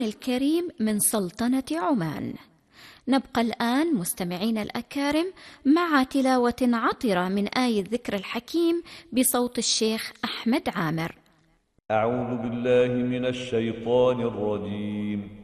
الكريم من سلطنة عمان. نبقى الآن مستمعين الأكارم مع تلاوة عطرة من آية الذكر الحكيم بصوت الشيخ أحمد عامر. أعوذ بالله من الشيطان الرجيم.